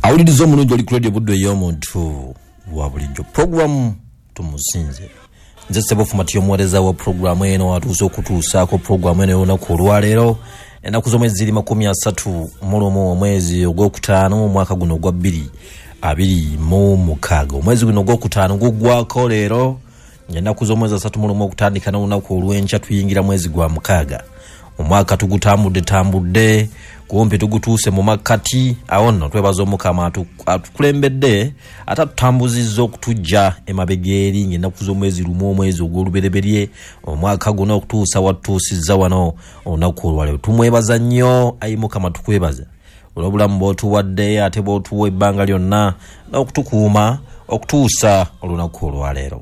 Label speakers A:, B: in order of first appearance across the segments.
A: Awuliriza omulungi oli ku radio budde ey'omuntu wa bulijjo program tumusinze nze Ssebo Fumati y'omuweereza wa program eno atuuse okutuusaako program eno y'olunaku olwaleero ennaku z'omwezi 30 omwezi ogwokutaano omwaka guno ogwa 2026 omwezi guno ogwokutaano guggwako leero ennaku z'omwezi 3 okutandika n'olunaku olw'enkya tuyingira mwezi gwa mukaaga omwaka tugutambudde kumpi tugutuuse mu makkati awo nno twebaza Omukama atukulembedde atatutambuzizza okutujja emabegeri ng'ennaku z'omwezi lumu omwezi ogw'olubereberye omwaka guno okutuusa watuusizza wano olunaku olwaleero tumwebaza nnyo ayi Mukama tukwebaza olw'obulamu bw'otuwadde ate bw'otuwa ebbanga lyonna n'okutukuuma okutuusa olunaku olwaleero.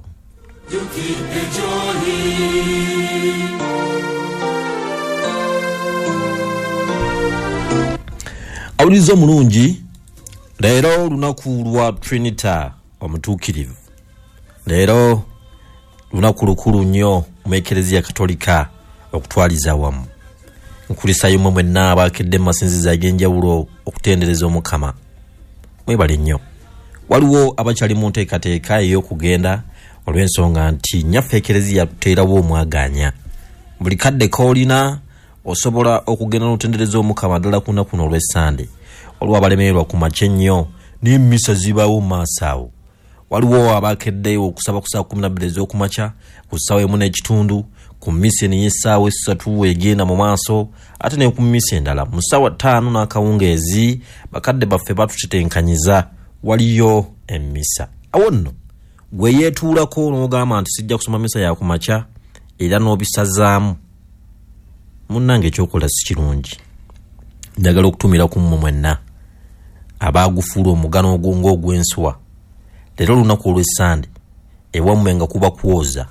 A: Awuliriza omulungi leero lunaku lwa Trinita omutuukirivu leero lunaku lukulu nnyo mu Eklezia Katolika okutwaliza wamu nkulisayo mmwe mwenna abaakedde mu masinzizo ag'enjawulo okutendereza Omukama mwebale nnyo. Waliwo abakyali mu nteekateeka ey'okugenda olw'ensonga nti nnyaffe Eklezia tuteerawo omwaganya buli kadde koolina osobola okugenda n'otendereza Omukama ddala ku nnaku kuno olw'Essande olw'abalemererwa ku makya ennyo n'emmisa zibaawo mu maaso awo. Waliwo abaakedde okusaba ku ssaawa 12 ez'okumakya ku ssaawa 1:30 ku mmisa y'essaawa 3 egenda mu maaso ate ne ku mmisa endala mu ssaawa 5 n'akawungeezi bakadde baffe batutetenkanyiza waliyo emmisa. Awo nno gwe yeetuulako n'ogamba nti sijja kusoma mmisa ya ku makya era n'obisazaamu munnange ekyokola si kirungi. Njagala okutumira ku mmwe mwenna abaagufuula omugano ogw'ensuwa leero lunaku olw'Essande ewammwe nga kuba kwoza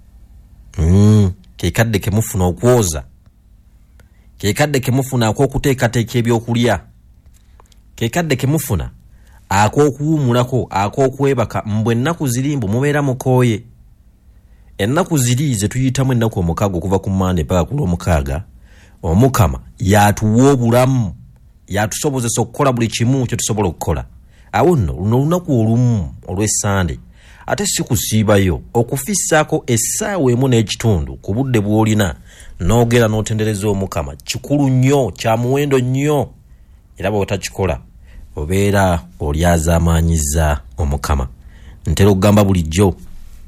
A: kekadde kemufuna okwoza kekadde kemufuna ak'okuteekateeka ebyokulya kekadde kemufuna ak'okuwummulako ak'okwebaka mbwe ennaku ziri mbu mubeera mukooye. Ennaku ziri ze tuyitamu ennaku omukaaga okuva ku Mande mpaka ku Lwomukaaga Omukama yatuwa obulamu yatusobozesa okukola buli kimu kye tusobola okukola. Awo nno luno lunaku olumu olw'Essande ate si kusiibayo okufissaako essaawa 1:30 ku budde bw'olina n'ogera n'otendereza Omukama kikulu nnyo kya muwendo nnyo era bw'otakikola obeera olyazaamaanyizza Omukama. Ntera okugamba bulijjo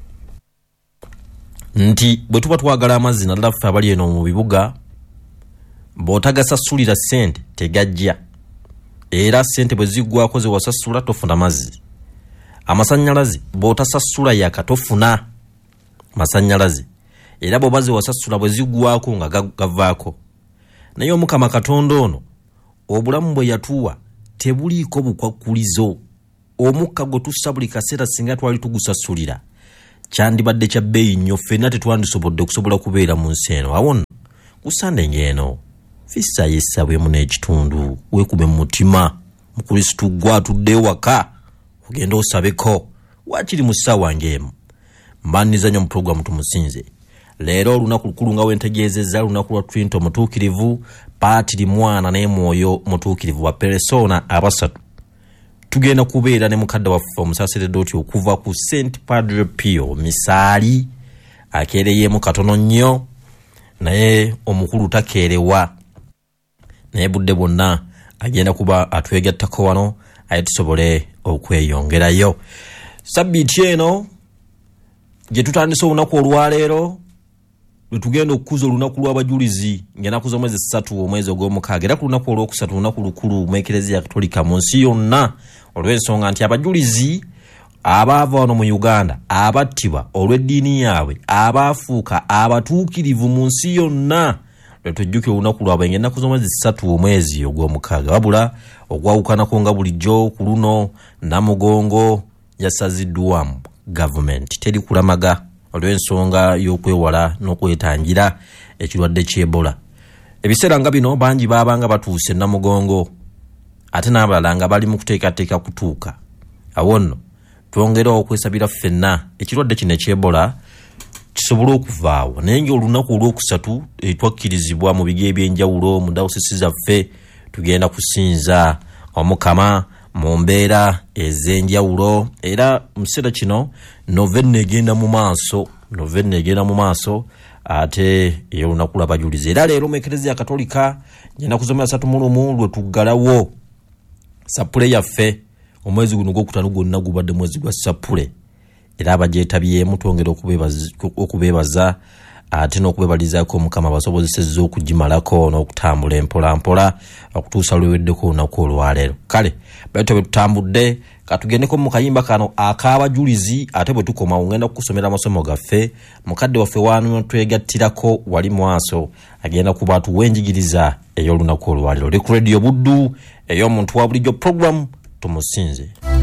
A: nti bwe tuba twagala amazzi naddala ffe abali eno mu bibuga bw'otagasasulira ssente tegajja era ssente bwe ziggwako ze wasasula tofuna mazzi. Amasannyalaze bw'otasasula yakatofuna masannyalaze era bw'oba ze wasasula bwe ziggwako nga gavaako. Naye Omukama Katonda ono obulamu bwe yatuwa tebuliiko bukwakkulizo. Omukka gwe tussa buli kaseera singa twali tugusasulira kyandibadde kya bbeeyi nnyo ffenna tetwandisobodde okusobola kubeera mu nsi eno. Awo nno ku Ssande ng'eno fissayo essaawa 1:30 weekube mu mutima mu Kristo gwe atudde ewaka ogenda osabeko waakiri mu ssaawa ng'emu. Mbaniriza nnyo mu pulogulaamu tumusinze leero olunaku lukulu nga wentegeezezza lunaku lwa Trinita omutuukirivu Paatiri Mwana ne Mwoyo mutuukirivu wa Persona abasatu. Tugenda kubeera ne mukadde waffe omusaseredoti okuva ku St. Padre Pio Misaali akeereyeemu katono nnyo naye omukulu takeerewa naye budde bwonna agenda kuba atwegattako wano aye tusobole okweyongerayo. Sabbiiti eno gye tutandise olunaku olwaleero lwe tugenda okukuza olunaku lw'abajulizi ng'ennaku z'omwezi 3 omwezi ogw'omukaaga era ku lunaku olwokusatu lunaku lukulu mu Eklezia Katolika mu nsi yonna olw'ensonga nti abajulizi abaava wano mu Uganda abattibwa olw'eddiini yaabwe abaafuuka abatuukirivu mu nsi yonna lwe tujjukira olunaku lwabwe ng'ennaku z'omwezi 3 omwezi ogw'omukaaga wabula ogwawukanako nga bulijjo ku luno Namugongo yasaziddwamu gavumenti teri kulamaga olw'ensonga y'okwewala n'okwetangira ekirwadde ky'Ebola. Ebiseera nga bino bangi baabanga batuuse Namugongo ate n'abalala nga bali mu kuteekateeka kutuuka. Awo nno twongera okwesabira ffenna ekirwadde kino eky'Ebola kisobole okuvaawo naye ng'olunaku olwokusatu twakkirizibwa mu bigo eby'enjawulo mu dayosisi zaffe tugenda kusinza Omukama mu mbeera ez'enjawulo era musera kino novena egenda mu maaso ate ey'olunaku lw'abajulizi. Era leero mu Eklezia Katolika ngenda kusomera 3 lwe tuggalawo sapule yaffe omwezi guno gw'okutaano gwonna gubadde mwezi gwa sapule, era abagyetabyemu twongera okubeebaza ate n'okubebalizaako Mukama basobozesezza okugimalako n'okutambula empolampola okutuusa lweweddeko olunaku olwaleero. Kale bwetyo bwe tutambudde katugendeko mu kayimba kano ak'abajulizi ate bwe tukoma ngenda kukusomera amasomo gaffe. Mukadde waffe wano twegattirako wali mwaso agenda kuba atuwa enjigiriza ey'olunaku olwaleero. Oli ku Radio Buddu ey'omuntu wa bulijjo program tumusinze.